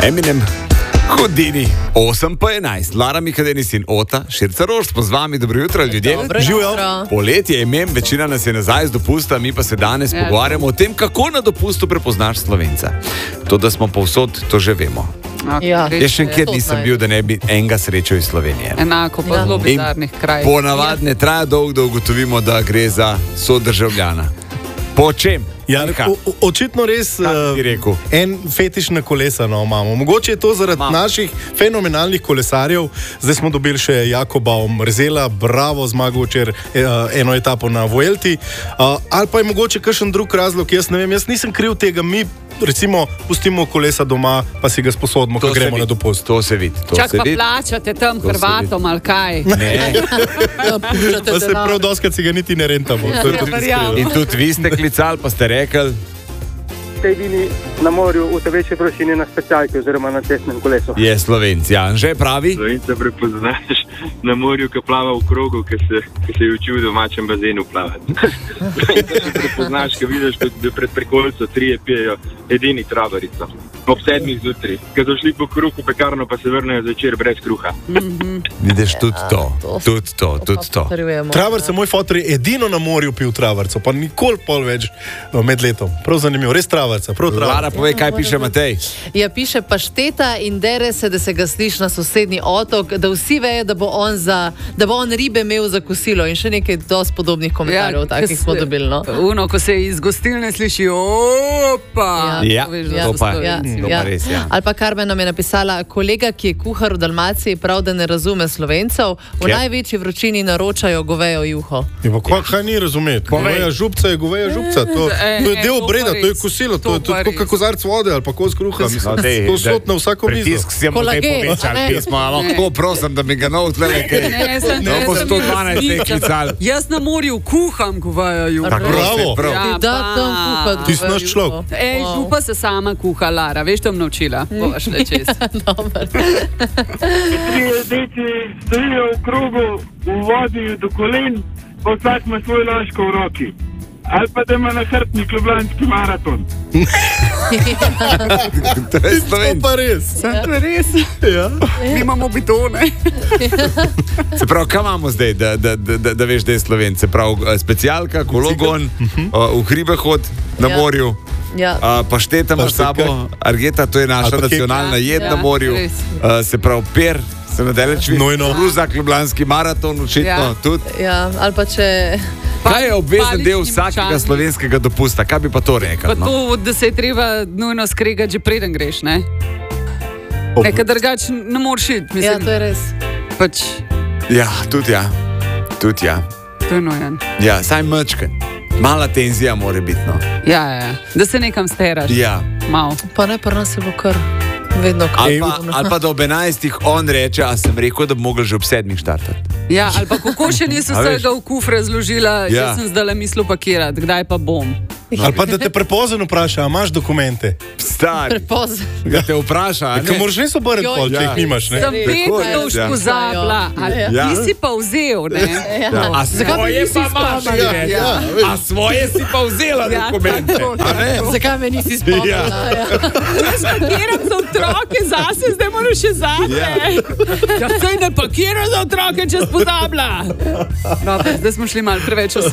Eminem, Houdini, 8 pa 11. Lara Mikadenis in Ota, Širca Rož, smo z vami, dobro jutro, ljudje. Živijo. Poletje je mem, večina nas je nazaj z dopusta, mi pa se danes pogovarjamo o tem, kako na dopustu prepoznaš Slovenca. To, da smo povsod, to že vemo. Jaz še enkrat nisem bil, da ne bi enega srečal iz Slovenije. Enako pa zelo bizarnih krajev. Ponavadi ne traja dolgo, da ugotovimo, da gre za sodržavljana. Po čem? Ja, očitno res en fetiš na kolesa imamo. Mogoče je to zaradi naših fenomenalnih kolesarjev. Zdaj smo dobili še Jakoba Mrzela, bravo, zmagal včeraj eno etapo na Vuelti. Ali pa je mogoče kakšen drug razlog, jaz ne vem, jaz nisem kriv tega, mi recimo pustimo kolesa doma, pa si ga sposodimo, ko gremo na dopust. To se vidi. Čak pa plačate tam Hrvatom ali kaj. Ne. Pa se prav doskrat si ga niti ne rentamo. In tudi vi ste klicali, pa ste rekli, edini na morju v tej večji vročini na specialki oziroma na cestnem kolesu. Je Slovenc, ja. Že pravi? Slovenca prepoznaš na morju, ki plava v krogu, ki se je učil v domačem bazenu plavati. Slovenca prepoznaš, ki vidiš, da pred prekolco 3 pijejo edini travarico. Ob 7 zjutraj. Ko so šli po kruh v pekarno, pa se vrnejo zvečer brez kruha. Vidiš tudi to. Travarca, moj fotor je edino na morju pil travarco, pa nikoli pol več med letom. Prav zanimivo, res travarca. Lara, povej, kaj piše Matej. Ja, piše pašteta in dere se, da se ga sliš na sosednji otok, da vsi vejo, da bo on ribe imel za kosilo in še nekaj dosti podobnih komentarjev, takih smo dobili. No? Uno, ko se iz gostilne sliši, opa! Ja, to pa res, ja. Ali pa Karmen nam je napisala, kolega, ki je kuhar v Dalmaciji, prav, da ne razume Slovencev, v največji vročini naročajo govejo juho. Kaj ni razumeti? Goveja župca je goveja župca. To je del obreda, to je kosilo. To je tudi kot kozarc vode ali pa kos kruha. To sod na vsako mizo. Pritisk si mu kaj povečal pismo, ampak tako prosim, da mi ga nov tlele kaj. No, bo 112 te klical. Jaz na morju kuham govejo juho. Bravo. Da, tam kuha. Ti si naš človek. Župa se sama kuha, Lara. Veš, to bom naučila. Boš le čez. Tri deci stojijo v krogu, v vodi do kolen, pa vsak ima svoj laško v roki. Ali pa da ima na hrbtnik ljubljanski maraton. To je Slovenc. To pa res. To je res. Mi imamo bitone. Se pravi, kaj imamo zdaj, da veš, da je Slovenc? Se pravi, specialka, kologon, v hribe hod na morju. Pašteta imaš sabo, argeta, to je naša nacionalna jed na morju. Se pravi, per, se nadaleč vidi. Ruzak, ljubljanski maraton, očitno tudi. Ja, ali pa če... Kaj je obvezen del vsakega slovenskega dopusta? Kaj bi pa to rekel? Pa to, da se je treba nujno skregati, že preden greš, ne? Nekaj drugače ne moreš iti, mislim. Ja, to je res. Pač... Ja, tudi ja. To je nujen. Ja, saj mečken. Mala tenzija mora biti, no. Ja. Da se nekam steraš. Ja. Mal. Pa ne, pa nas je bo kar vedno kaj. Ali pa da ob 11 on reče, a sem rekel, da bi mogli že ob 7 štartati. Ja, ali pa kako še niso vsega v kufre zložila, jaz sem zdaj mislil pakirati, kdaj pa bom. Ali pa da te prepozen vpraša, a imaš dokumente? Stari. Prepozen. Da te vpraša, a ne? Kaj moraš res obrniti pol, če jih nimaš, ne? Sem vedno to už pozabila. Ti si pa vzel, ne? A svoje pa imaš, a svoje si pa vzela dokumente. Zakaj me nisi spomnila? Jaz pakiram za otroke zase, zdaj moraš še zate. Ja, saj ne pakiram za otroke, če spozabila. Zdaj smo šli malo preveč